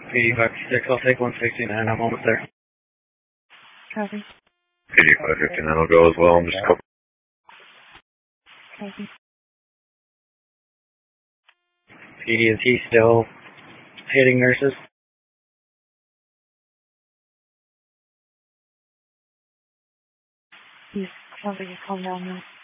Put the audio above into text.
PD 556, I'll take 169, I'm almost there. Copy. PD 559 will go as well. I'm just a couple. Copy. PD is he still hitting nurses? He's sounds like he's calling down now.